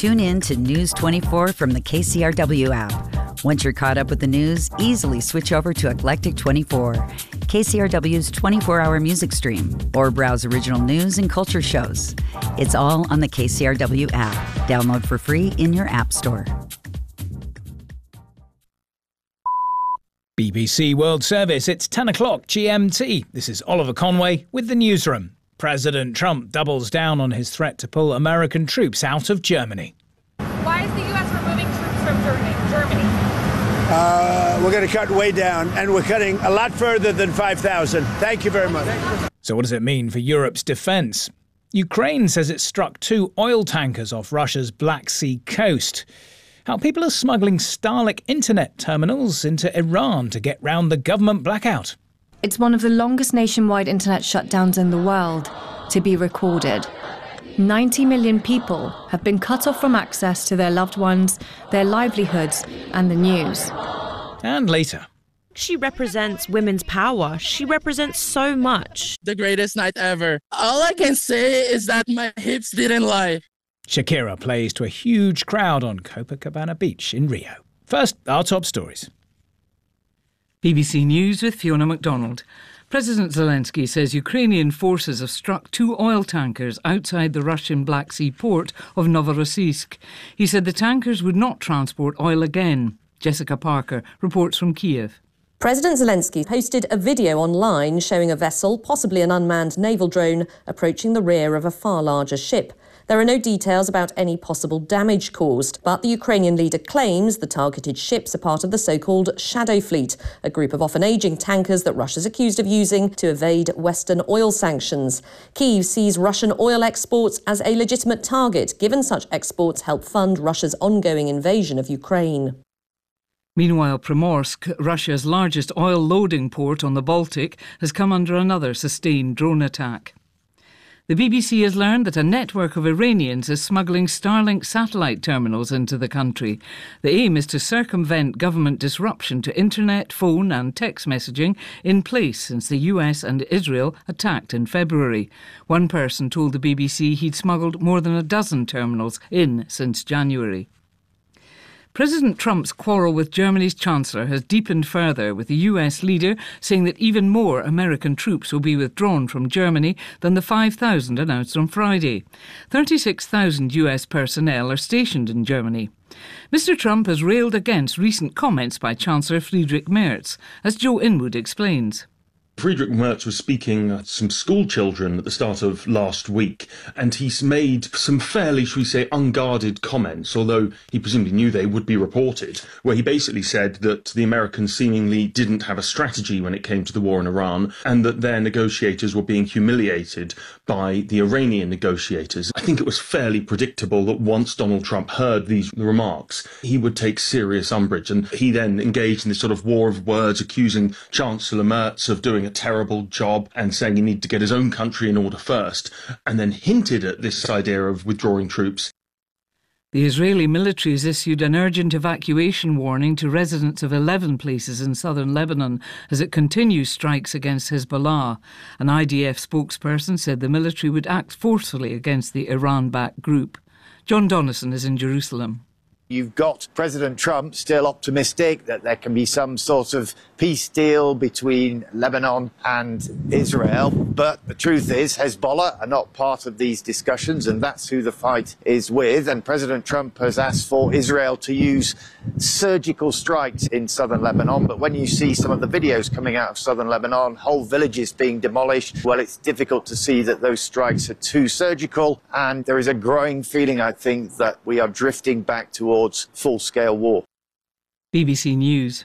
Tune in to News 24 from the KCRW app. Once you're caught up with the news, easily switch over to Eclectic 24, KCRW's 24-hour music stream, or browse original news and culture shows. It's all on the KCRW app. Download for free in your app store. BBC World Service, it's 10 o'clock GMT. This is Oliver Conway with the newsroom. President Trump doubles down on his threat to pull American troops out of Germany. Why is the U.S. removing troops from Germany? We're going to cut way down, and we're cutting a lot further than 5,000. Thank you very much. So what does it mean for Europe's defence? Ukraine says it struck 2 oil tankers off Russia's Black Sea coast. How people are smuggling Starlink internet terminals into Iran to get round the government blackout. It's one of the longest nationwide internet shutdowns in the world to be recorded. 90 million people have been cut off from access to their loved ones, their livelihoods, and the news. And later. She represents women's power. She represents so much. The greatest night ever. All I can say is that my hips didn't lie. Shakira plays to a huge crowd on Copacabana Beach in Rio. First, our top stories. BBC News with Fiona MacDonald. President Zelensky says Ukrainian forces have struck 2 oil tankers outside the Russian Black Sea port of Novorossiysk. He said the tankers would not transport oil again. Jessica Parker reports from Kiev. President Zelensky posted a video online showing a vessel, possibly an unmanned naval drone, approaching the rear of a far larger ship. There are no details about any possible damage caused, but the Ukrainian leader claims the targeted ships are part of the so-called Shadow Fleet, a group of often ageing tankers that Russia's accused of using to evade Western oil sanctions. Kyiv sees Russian oil exports as a legitimate target, given such exports help fund Russia's ongoing invasion of Ukraine. Meanwhile, Primorsk, Russia's largest oil loading port on the Baltic, has come under another sustained drone attack. The BBC has learned that a network of Iranians is smuggling Starlink satellite terminals into the country. The aim is to circumvent government disruption to internet, phone and text messaging in place since the US and Israel attacked in February. One person told the BBC he'd smuggled more than a dozen terminals in since January. President Trump's quarrel with Germany's Chancellor has deepened further, with the US leader saying that even more American troops will be withdrawn from Germany than the 5,000 announced on Friday. 36,000 US personnel are stationed in Germany. Mr. Trump has railed against recent comments by Chancellor Friedrich Merz, as Joe Inwood explains. Friedrich Merz was speaking to some school children at the start of last week, and he's made some fairly, shall we say, unguarded comments, although he presumably knew they would be reported, where he basically said that the Americans seemingly didn't have a strategy when it came to the war in Iran, and that their negotiators were being humiliated by the Iranian negotiators. I think it was fairly predictable that once Donald Trump heard these remarks, he would take serious umbrage, and he then engaged in this sort of war of words, accusing Chancellor Merz of doing a terrible job and saying he needed to get his own country in order first, and then hinted at this idea of withdrawing troops. The Israeli military has issued an urgent evacuation warning to residents of 11 places in southern Lebanon as it continues strikes against Hezbollah. An IDF spokesperson said the military would act forcefully against the Iran-backed group. John Donnison is in Jerusalem. You've got President Trump still optimistic that there can be some sort of peace deal between Lebanon and Israel. But the truth is Hezbollah are not part of these discussions, and that's who the fight is with. And President Trump has asked for Israel to use surgical strikes in southern Lebanon. But when you see some of the videos coming out of southern Lebanon, whole villages being demolished, well, it's difficult to see that those strikes are too surgical. And there is a growing feeling, I think, that we are drifting back towards full-scale war. BBC News.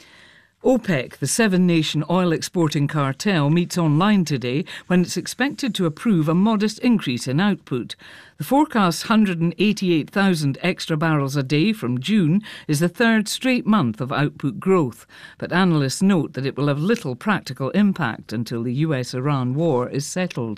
OPEC, the seven-nation oil-exporting cartel, meets online today when it's expected to approve a modest increase in output. The forecast 188,000 extra barrels a day from June is the third straight month of output growth, but analysts note that it will have little practical impact until the US-Iran war is settled.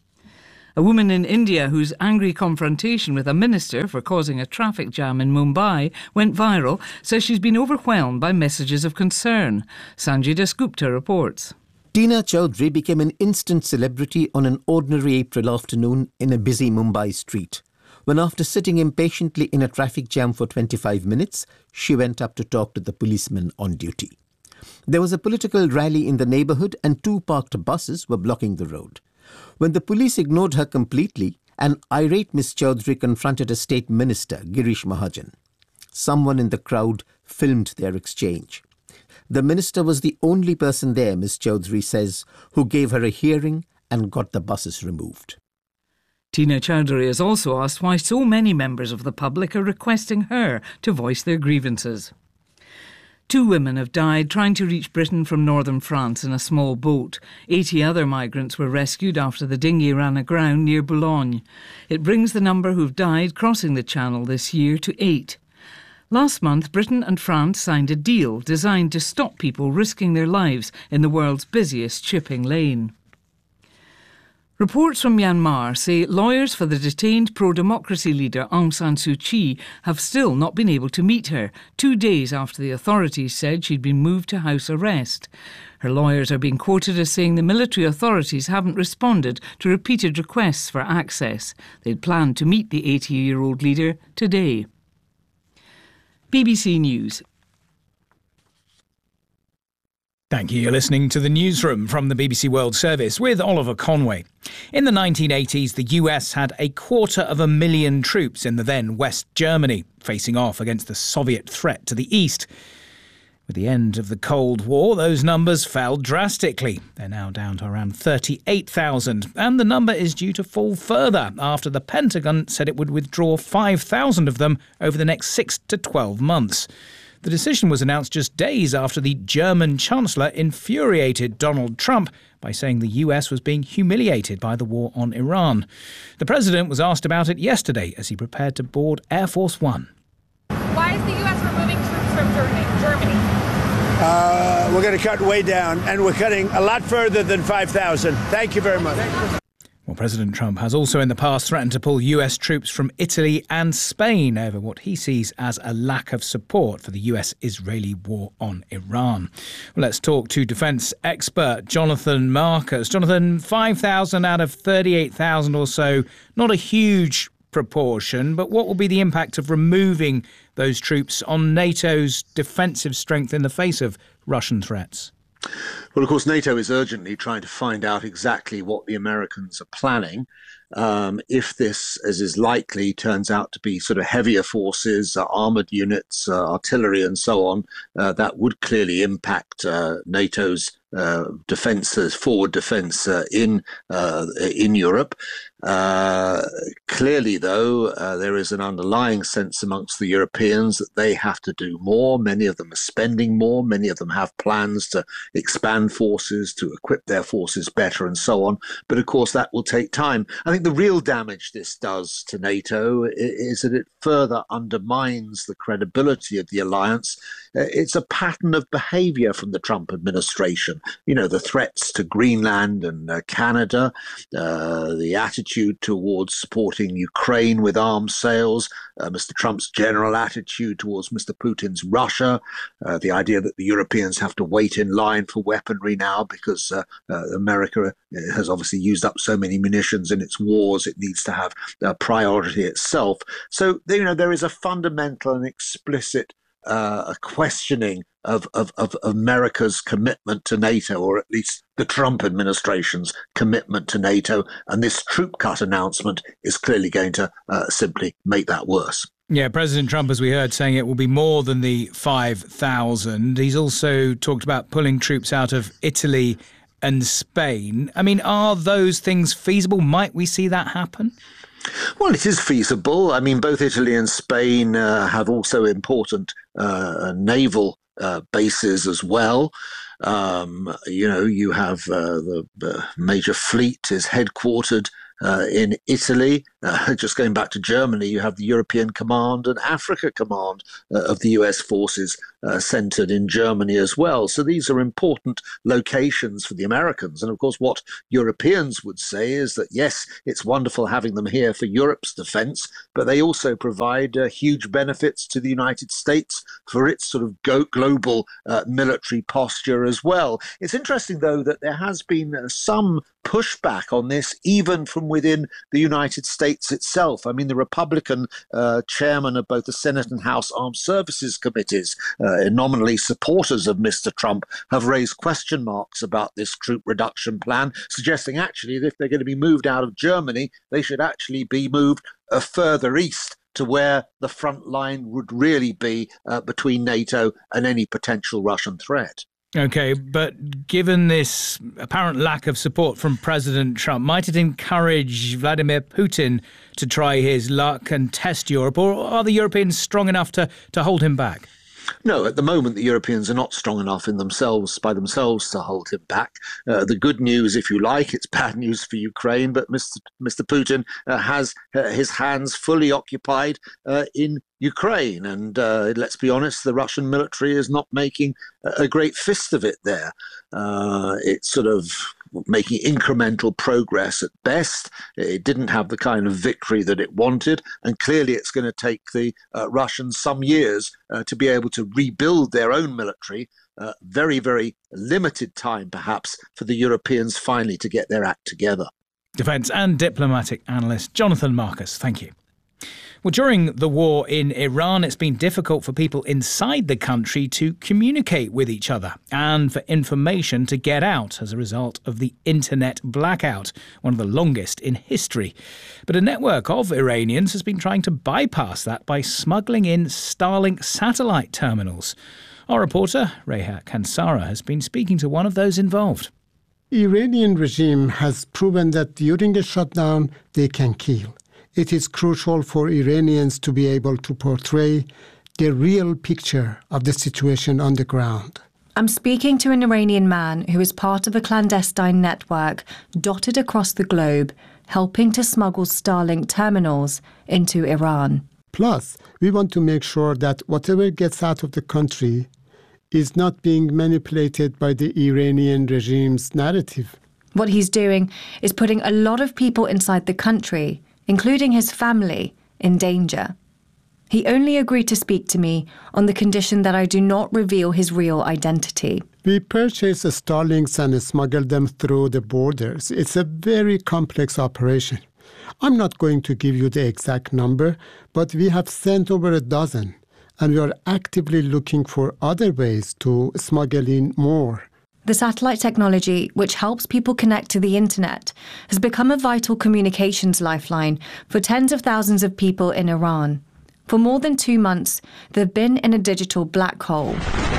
A woman in India whose angry confrontation with a minister for causing a traffic jam in Mumbai went viral says she's been overwhelmed by messages of concern. Sanjay Dasgupta reports. Tina Chowdhury became an instant celebrity on an ordinary April afternoon in a busy Mumbai street. when after sitting impatiently in a traffic jam for 25 minutes, she went up to talk to the policeman on duty. There was a political rally in the neighbourhood and 2 parked buses were blocking the road. When the police ignored her completely, an irate Miss Chaudhry confronted a state minister, Girish Mahajan. Someone in the crowd filmed their exchange. The minister was the only person there, Miss Chaudhry says, who gave her a hearing and got the buses removed. Tina Chowdhury has also asked why so many members of the public are requesting her to voice their grievances. 2 women have died trying to reach Britain from northern France in a small boat. 80 other migrants were rescued after the dinghy ran aground near Boulogne. It brings the number who've died crossing the Channel this year to 8. Last month, Britain and France signed a deal designed to stop people risking their lives in the world's busiest shipping lane. Reports from Myanmar say lawyers for the detained pro-democracy leader Aung San Suu Kyi have still not been able to meet her, 2 days after the authorities said she'd been moved to house arrest. Her lawyers are being quoted as saying the military authorities haven't responded to repeated requests for access. They'd planned to meet the 80-year-old leader today. BBC News. Thank you. You're listening to the Newsroom from the BBC World Service with Oliver Conway. In the 1980s, the US had 250,000 troops in the then West Germany, facing off against the Soviet threat to the east. With the end of the Cold War, those numbers fell drastically. They're now down to around 38,000, and the number is due to fall further after the Pentagon said it would withdraw 5,000 of them over the next 6 to 12 months. The decision was announced just days after the German Chancellor infuriated Donald Trump by saying the US was being humiliated by the war on Iran. The president was asked about it yesterday as he prepared to board Air Force One. Why is the US removing troops from Germany? We're going to cut way down, and we're cutting a lot further than 5,000. Thank you very much. Well, President Trump has also in the past threatened to pull US troops from Italy and Spain over what he sees as a lack of support for the US-Israeli war on Iran. Well, let's talk to defence expert Jonathan Marcus. Jonathan, 5,000 out of 38,000 or so, not a huge proportion, but what will be the impact of removing those troops on NATO's defensive strength in the face of Russian threats? Well, of course, NATO is urgently trying to find out exactly what the Americans are planning. If this, as is likely, turns out to be sort of heavier forces, armoured units, artillery and so on, that would clearly impact NATO's defences, forward defence in Europe. Clearly, though, there is an underlying sense amongst the Europeans that they have to do more. Many of them are spending more. Many of them have plans to expand forces, to equip their forces better and so on. But of course, that will take time. I think the real damage this does to NATO is that it further undermines the credibility of the alliance. It's a pattern of behaviour from the Trump administration. You know, the threats to Greenland and Canada, the attitude towards supporting Ukraine with arms sales, Mr. Trump's general attitude towards Mr. Putin's Russia, the idea that the Europeans have to wait in line for weaponry now because America has obviously used up so many munitions in its wars, it needs to have priority itself. So, you know, there is a fundamental and explicit questioning of America's commitment to NATO, or at least the Trump administration's commitment to NATO. And this troop cut announcement is clearly going to simply make that worse. Yeah, President Trump, as we heard, saying it will be more than the 5,000. He's also talked about pulling troops out of Italy and Spain. I mean, are those things feasible? Might we see that happen? Well, it is feasible. I mean, both Italy and Spain have also important naval bases as well. You know, you have the major fleet is headquartered in Italy. Just going back to Germany, you have the European Command and Africa Command of the US forces centered in Germany as well. So these are important locations for the Americans. And of course, what Europeans would say is that, yes, it's wonderful having them here for Europe's defense, but they also provide huge benefits to the United States for its sort of global military posture as well. It's interesting, though, that there has been some pushback on this, even from within the United States States itself. I mean, the Republican chairman of both the Senate and House Armed Services Committees, nominally supporters of Mr. Trump, have raised question marks about this troop reduction plan, suggesting actually that if they're going to be moved out of Germany, they should actually be moved further east to where the front line would really be between NATO and any potential Russian threat. OK, but given this apparent lack of support from President Trump, might it encourage Vladimir Putin to try his luck and test Europe, or are the Europeans strong enough to hold him back? No, at the moment, the Europeans are not strong enough by themselves to hold him back. The good news, if you like, it's bad news for Ukraine, but Mr. Putin has his hands fully occupied in Ukraine. And let's be honest, the Russian military is not making a great fist of it there. It's sort of making incremental progress at best. It didn't have the kind of victory that it wanted, and clearly it's going to take the Russians some years to be able to rebuild their own military. Very, very limited time, perhaps, for the Europeans finally to get their act together. Defence and diplomatic analyst Jonathan Marcus, thank you. Well, during the war in Iran, it's been difficult for people inside the country to communicate with each other and for information to get out as a result of the internet blackout, one of the longest in history. But a network of Iranians has been trying to bypass that by smuggling in Starlink satellite terminals. Our reporter, Reha Kansara, has been speaking to one of those involved. Iranian regime has proven that during a shutdown, they can kill. It is crucial for Iranians to be able to portray the real picture of the situation on the ground. I'm speaking to an Iranian man who is part of a clandestine network dotted across the globe, helping to smuggle Starlink terminals into Iran. Plus, we want to make sure that whatever gets out of the country is not being manipulated by the Iranian regime's narrative. What he's doing is putting a lot of people inside the country, including his family, in danger. He only agreed to speak to me on the condition that I do not reveal his real identity. We purchase Starlinks and smuggle them through the borders. It's a very complex operation. I'm not going to give you the exact number, but we have sent over a dozen, and we are actively looking for other ways to smuggle in more. The satellite technology, which helps people connect to the internet, has become a vital communications lifeline for tens of thousands of people in Iran. For more than 2 months, they've been in a digital black hole.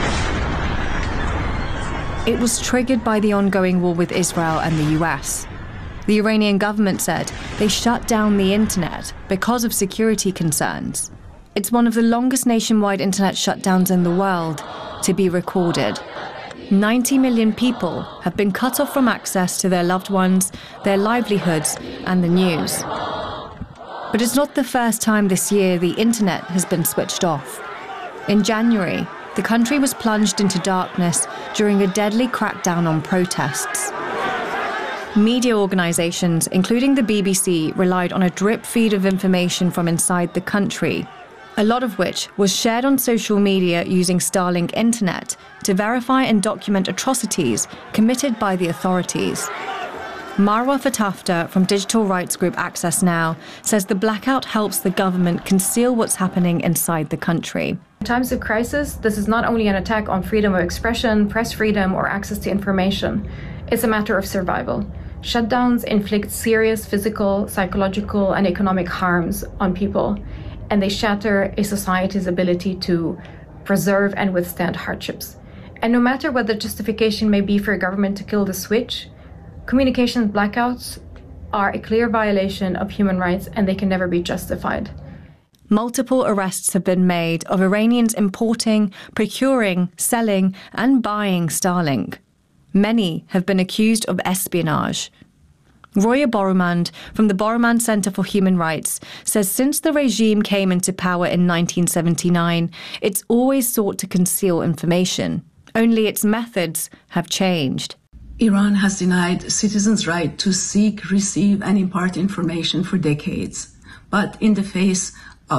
It was triggered by the ongoing war with Israel and the US. The Iranian government said they shut down the internet because of security concerns. It's one of the longest nationwide internet shutdowns in the world to be recorded. 90 million people have been cut off from access to their loved ones, their livelihoods, and the news. But it's not the first time this year the internet has been switched off. In January, the country was plunged into darkness during a deadly crackdown on protests. Media organisations, including the BBC, relied on a drip feed of information from inside the country, a lot of which was shared on social media using Starlink internet to verify and document atrocities committed by the authorities. Marwa Fatafta from digital rights group Access Now says the blackout helps the government conceal what's happening inside the country. In times of crisis, this is not only an attack on freedom of expression, press freedom, or access to information. It's a matter of survival. Shutdowns inflict serious physical, psychological, and economic harms on people, and they shatter a society's ability to preserve and withstand hardships. And no matter what the justification may be for a government to kill the switch, communications blackouts are a clear violation of human rights, and they can never be justified. Multiple arrests have been made of Iranians importing, procuring, selling, and buying Starlink. Many have been accused of espionage. Roya Borumand from the Borumand Center for Human Rights says since the regime came into power in 1979, it's always sought to conceal information. Only its methods have changed. Iran has denied citizens' right to seek, receive, and impart information for decades. But in the face of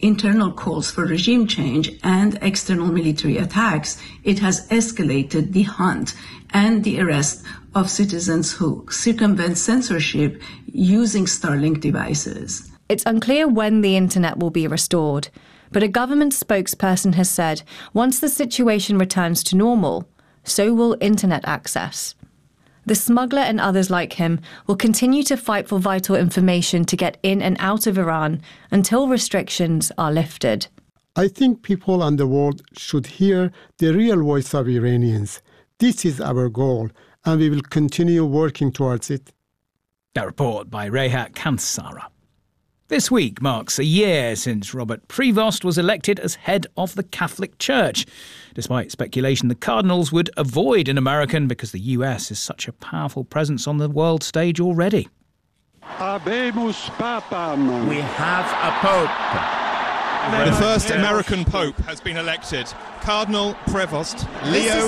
internal calls for regime change and external military attacks, it has escalated the hunt and the arrest of citizens who circumvent censorship using Starlink devices. It's unclear when the internet will be restored, but a government spokesperson has said once the situation returns to normal, so will internet access. The smuggler and others like him will continue to fight for vital information to get in and out of Iran until restrictions are lifted. I think people on the world should hear the real voice of Iranians. This is our goal, and we will continue working towards it. That report by Rehat Kansara. This week marks a year since Robert Prevost was elected as head of the Catholic Church, despite speculation the Cardinals would avoid an American because the US is such a powerful presence on the world stage already. Habemus Papam. We have a pope. The first American pope has been elected, Cardinal Prevost, Leo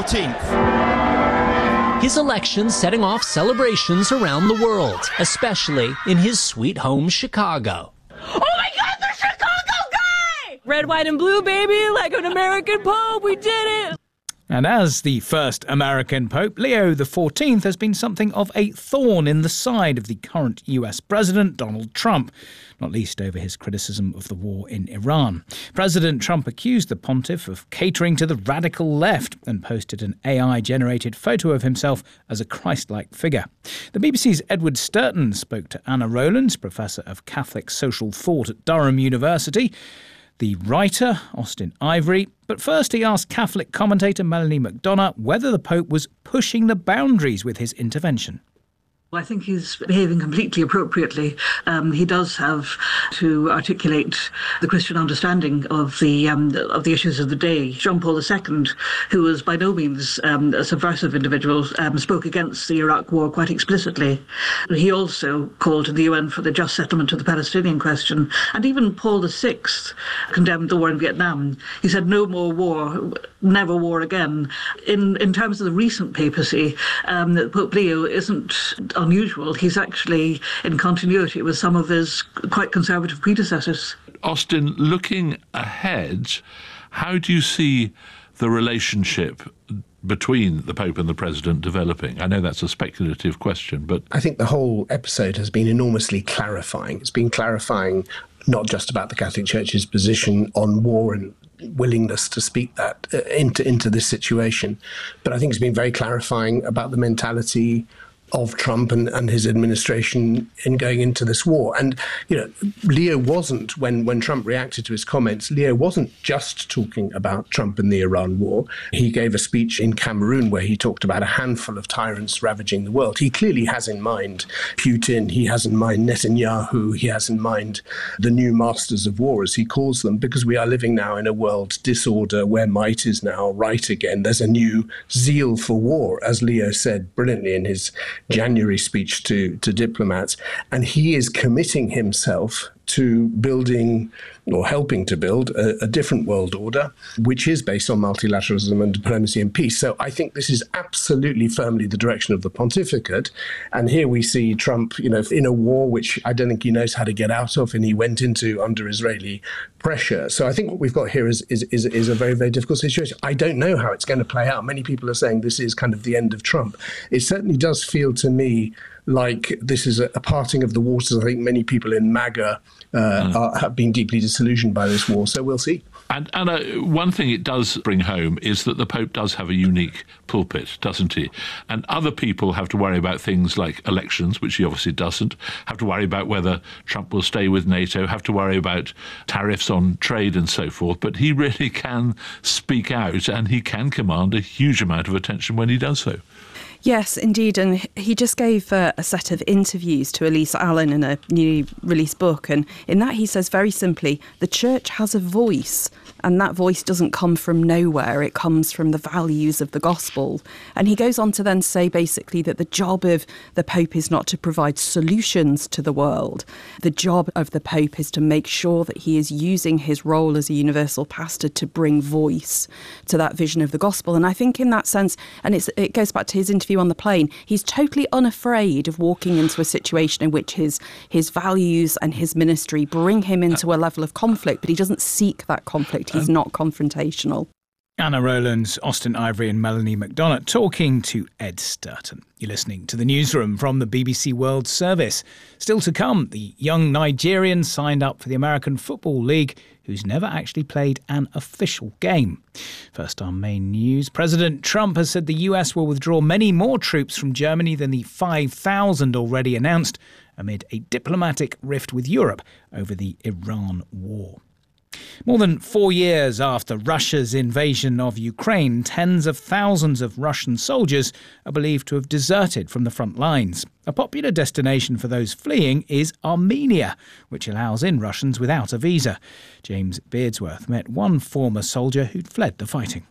XIV. His election setting off celebrations around the world, especially in his sweet home, Chicago. Oh my God, the Chicago guy! Red, white, and blue, baby, like an American pope, we did it! And as the first American Pope, Leo XIV has been something of a thorn in the side of the current US President, Donald Trump, not least over his criticism of the war in Iran. President Trump accused the pontiff of catering to the radical left and posted an AI-generated photo of himself as a Christ-like figure. The BBC's Edward Sturton spoke to Anna Rowlands, Professor of Catholic Social Thought at Durham University, the writer, Austin Ivory, but first he asked Catholic commentator Melanie McDonough whether the Pope was pushing the boundaries with his intervention. I think he's behaving completely appropriately. He does have to articulate the Christian understanding of the issues of the day. John Paul II, who was by no means a subversive individual, spoke against the Iraq war quite explicitly. He also called to the UN for the just settlement of the Palestinian question. And even Paul VI condemned the war in Vietnam. He said no more war, never war again. In terms of the recent papacy, Pope Leo isn't unusual. He's actually in continuity with some of his quite conservative predecessors. Austin, looking ahead, how do you see the relationship between the Pope and the President developing? I know that's a speculative question, but I think the whole episode has been enormously clarifying. It's been clarifying not just about the Catholic Church's position on war and willingness to speak that into this situation, but I think it's been very clarifying about the mentality of Trump and his administration in going into this war. And, you know, Leo wasn't, when Trump reacted to his comments, Leo wasn't just talking about Trump and the Iran war. He gave a speech in Cameroon where he talked about a handful of tyrants ravaging the world. He clearly has in mind Putin, he has in mind Netanyahu, he has in mind the new masters of war, as he calls them, because we are living now in a world disorder where might is now right again. There's a new zeal for war, as Leo said brilliantly in his January speech to diplomats, and he is committing himself to building or helping to build a different world order, which is based on multilateralism and diplomacy and peace. So I think this is absolutely firmly the direction of the pontificate. And here we see Trump, you know, in a war which I don't think he knows how to get out of, and he went into under Israeli pressure. So I think what we've got here is a very, very difficult situation. I don't know how it's going to play out. Many people are saying this is kind of the end of Trump. It certainly does feel to me like this is a parting of the waters. I think many people in MAGA have been deeply disillusioned by this war, so we'll see. And one thing it does bring home is that the Pope does have a unique pulpit, doesn't he? And other people have to worry about things like elections, which he obviously doesn't, have to worry about whether Trump will stay with NATO, have to worry about tariffs on trade and so forth. But he really can speak out, and he can command a huge amount of attention when he does so. Yes, indeed. And he just gave a set of interviews to Elise Allen in a newly released book. And in that he says very simply, the church has a voice. And that voice doesn't come from nowhere. It comes from the values of the gospel. And he goes on to then say basically that the job of the Pope is not to provide solutions to the world. The job of the Pope is to make sure that he is using his role as a universal pastor to bring voice to that vision of the gospel. And I think in that sense, and it goes back to his interview on the plane, he's totally unafraid of walking into a situation in which his values and his ministry bring him into a level of conflict, but he doesn't seek that conflict. He's not confrontational. Anna Rowlands, Austin Ivory and Melanie McDonough talking to Ed Sturton. You're listening to the newsroom from the BBC World Service. Still to come, the young Nigerian signed up for the American Football League, who's never actually played an official game. First, our main news. President Trump has said the US will withdraw many more troops from Germany than the 5,000 already announced amid a diplomatic rift with Europe over the Iran war. More than 4 years after Russia's invasion of Ukraine, tens of thousands of Russian soldiers are believed to have deserted from the front lines. A popular destination for those fleeing is Armenia, which allows in Russians without a visa. James Beardsworth met one former soldier who'd fled the fighting.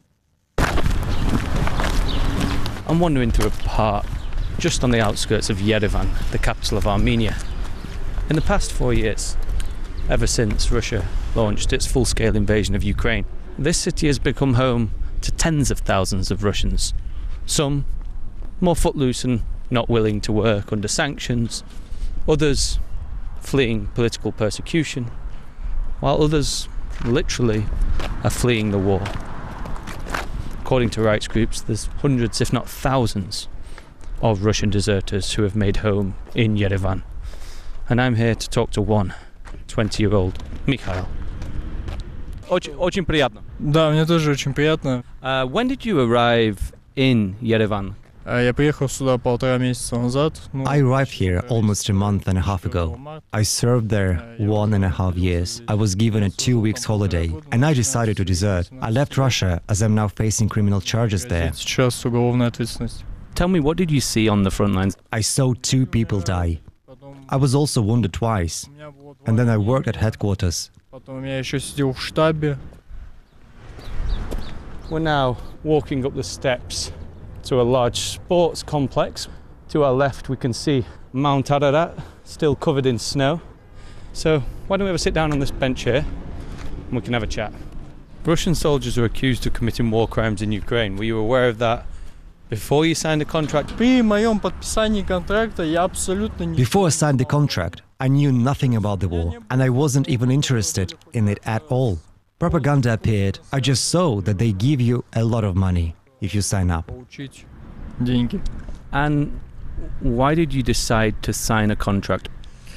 I'm wandering through a park just on the outskirts of Yerevan, the capital of Armenia. In the past 4 years, ever since Russia launched its full-scale invasion of Ukraine, this city has become home to tens of thousands of Russians. Some more footloose and not willing to work under sanctions, others fleeing political persecution, while others literally are fleeing the war. According to rights groups, there's hundreds, if not thousands, of Russian deserters who have made home in Yerevan. And I'm here to talk to one 20-year-old Mikhail. Очень приятно. Да, мне тоже очень приятно. When did you arrive in Yerevan? Я приехал сюда 1,5 месяца назад. I arrived here almost a month and a half ago. I served there 1.5 years. I was given a 2 weeks holiday and I decided to desert. I left Russia as I'm now facing criminal charges there. Сейчас уголовная ответственность. Tell me, what did you see on the front lines? I saw 2 people die. I was also wounded twice. And then I worked at headquarters. Потом я еще сидел в штабе. We're now walking up the steps to a large sports complex. To our left we can see Mount Ararat, still covered in snow. So why don't we have a sit down on this bench here and we can have a chat. Russian soldiers are accused of committing war crimes in Ukraine. Were you aware of that before you signed a contract? При моем подписании контракта я абсолютно не... Before I signed the contract, I knew nothing about the war, and I wasn't even interested in it at all. Propaganda appeared. I just saw that they give you a lot of money if you sign up. Деньги. And why did you decide to sign a contract?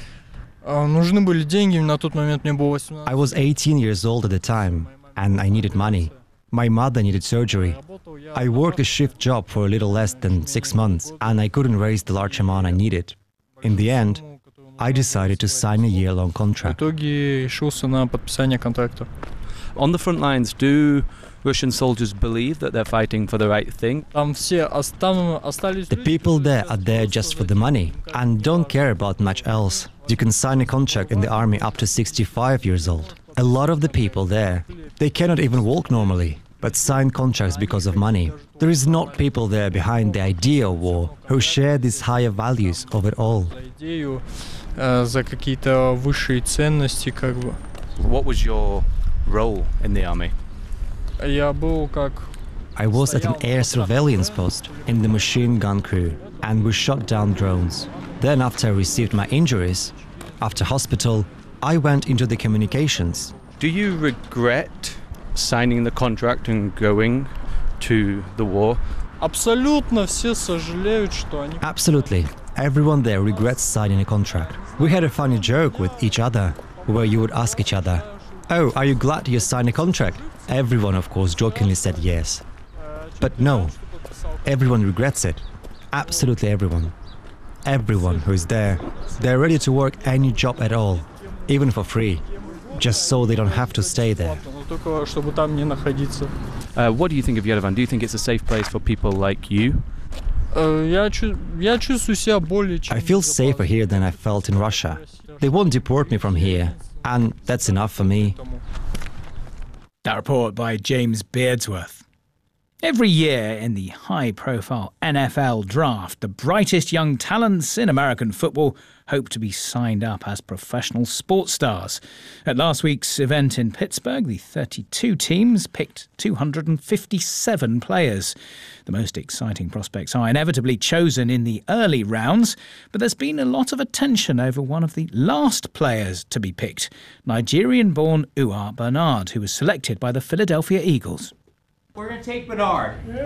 Нужны были деньги, на тот момент мне было 18. I was 18 years old at the time, and I needed money. My mother needed surgery. I worked a shift job for a little less than 6 months, and I couldn't raise the large amount I needed. In the end, I decided to sign a year-long contract. В итоге решился на подписание контракта. On the front lines, do Russian soldiers believe that they're fighting for the right thing? Там остались... The people there are there just for the money and don't care about much else. You can sign a contract in the army up to 65 years old. A lot of the people there, they cannot even walk normally, but sign contracts because of money. There is not people there behind the idea of war who share these higher values of it all. За какие-то высшие ценности, как бы. What was your role in the army? Я был как... I was at an air surveillance post in the machine gun crew, and we shot down drones. Then after I received my injuries, after hospital, I went into the communications. Do you regret signing the contract and going to the war? Абсолютно все сожалеют, что они... Absolutely. Everyone there regrets signing a contract. We had a funny joke with each other, where you would ask each other, "Oh, are you glad you signed a contract?" Everyone, of course, jokingly said yes. But no, everyone regrets it. Absolutely everyone. Everyone who is there, they're ready to work any job at all, even for free, just so they don't have to stay there. What do you think of Yerevan? Do you think it's a safe place for people like you? Я чувствую себя более чем... I feel safer here than I felt in Russia. They won't deport me from here, and that's enough for me. That report by James Beardsworth. Every year in the high-profile NFL draft, the brightest young talents in American football hope to be signed up as professional sports stars. At last week's event in Pittsburgh, the 32 teams picked 257 players. The most exciting prospects are inevitably chosen in the early rounds, but there's been a lot of attention over one of the last players to be picked, Nigerian-born Ua Bernard, who was selected by the Philadelphia Eagles. We're going to take Bernard. Rally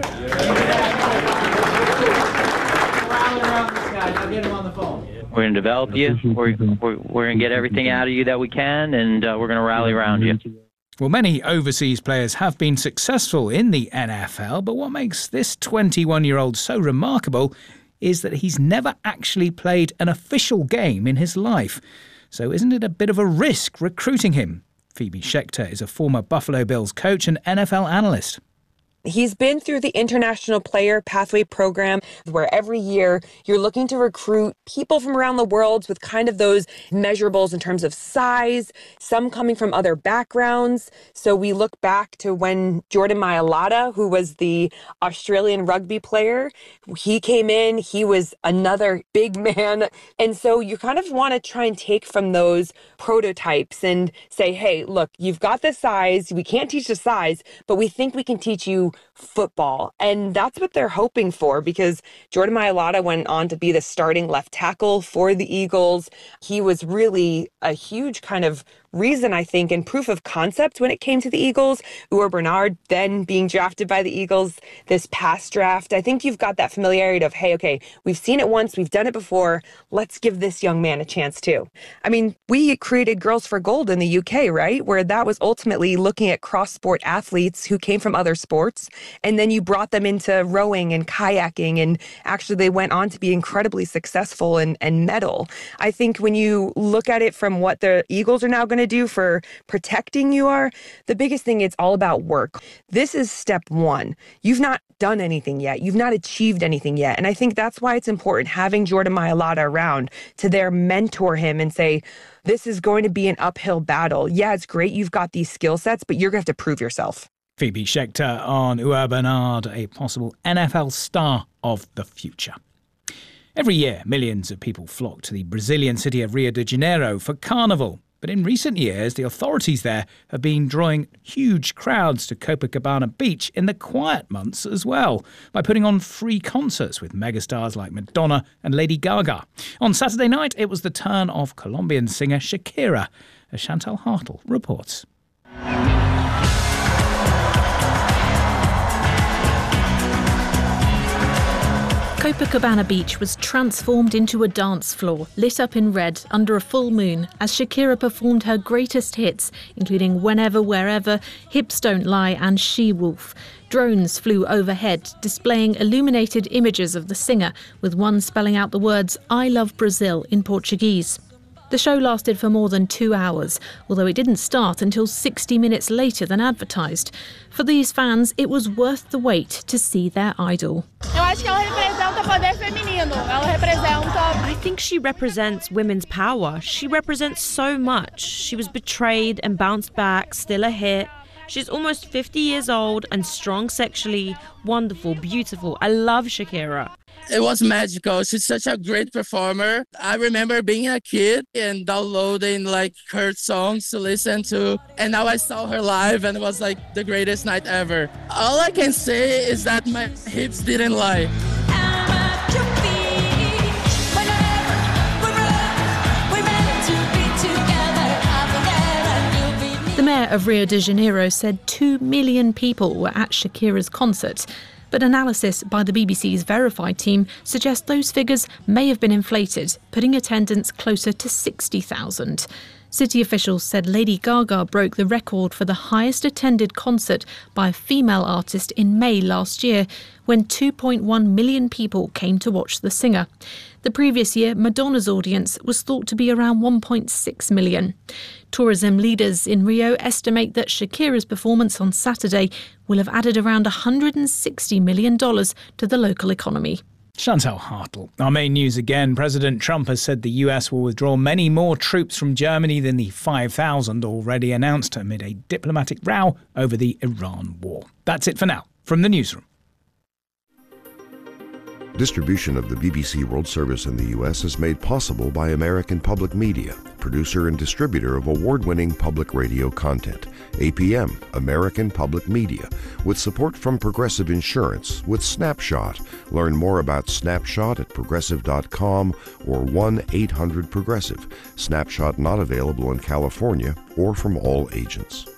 around this guy. Now get him on the phone. We're going to develop you. We're going to get everything out of you that we can, and we're going to rally around you. Well, many overseas players have been successful in the NFL, but what makes this 21-year-old so remarkable is that he's never actually played an official game in his life. So isn't it a bit of a risk recruiting him? Phoebe Schechter is a former Buffalo Bills coach and NFL analyst. He's been through the International Player Pathway Program, where every year you're looking to recruit people from around the world with kind of those measurables in terms of size, some coming from other backgrounds. So we look back to when Jordan Mailata, who was the Australian rugby player, he came in, he was another big man. And so you kind of want to try and take from those prototypes and say, hey, look, you've got the size. We can't teach the size, but we think we can teach you football. And that's what they're hoping for, because Jordan Mailata went on to be the starting left tackle for the Eagles. He was really a huge kind of reason, I think, and proof of concept when it came to the Eagles. Ua Bernard then being drafted by the Eagles this past draft. I think you've got that familiarity of, hey, okay, we've seen it once, we've done it before, let's give this young man a chance too. I mean, we created Girls for Gold in the UK, right? Where that was ultimately looking at cross-sport athletes who came from other sports, and then you brought them into rowing and kayaking, and actually they went on to be incredibly successful and medal. I think when you look at it from what the Eagles are now going to do for protecting the biggest thing, it's all about work. This is step one. You've not done anything yet. You've not achieved anything yet. And I think that's why it's important having Jordan Mailata around to there mentor him and say, this is going to be an uphill battle. Yeah, it's great you've got these skill sets, but you're going to have to prove yourself. Phoebe Schechter on Ua Bernard, a possible NFL star of the future. Every year, millions of people flock to the Brazilian city of Rio de Janeiro for Carnival. But in recent years, the authorities there have been drawing huge crowds to Copacabana Beach in the quiet months as well, by putting on free concerts with megastars like Madonna and Lady Gaga. On Saturday night, it was the turn of Colombian singer Shakira, as Chantal Hartle reports. Copacabana Beach was transformed into a dance floor, lit up in red under a full moon, as Shakira performed her greatest hits, including Whenever, Wherever, Hips Don't Lie and She-Wolf. Drones flew overhead, displaying illuminated images of the singer, with one spelling out the words, "I love Brazil" in Portuguese. The show lasted for more than 2 hours, although it didn't start until 60 minutes later than advertised. For these fans, it was worth the wait to see their idol. I think she represents women's power. She represents so much. She was betrayed and bounced back, still a hit. She's almost 50 years old and strong sexually, wonderful, beautiful. I love Shakira. It was magical. She's such a great performer. I remember being a kid and downloading her songs to listen to. And now I saw her live and it was the greatest night ever. All I can say is that my hips didn't lie. The mayor of Rio de Janeiro said 2 million people were at Shakira's concert. But analysis by the BBC's Verified team suggests those figures may have been inflated, putting attendance closer to 60,000. City officials said Lady Gaga broke the record for the highest attended concert by a female artist in May last year, when 2.1 million people came to watch the singer. The previous year, Madonna's audience was thought to be around 1.6 million. Tourism leaders in Rio estimate that Shakira's performance on Saturday will have added around $160 million to the local economy. Chantal Hartle. Our main news again. President Trump has said the US will withdraw many more troops from Germany than the 5,000 already announced amid a diplomatic row over the Iran war. That's it for now. From the newsroom. Distribution of the BBC World Service in the U.S. is made possible by American Public Media, producer and distributor of award-winning public radio content. APM, American Public Media, with support from Progressive Insurance with Snapshot. Learn more about Snapshot at progressive.com or 1-800-PROGRESSIVE. Snapshot not available in California or from all agents.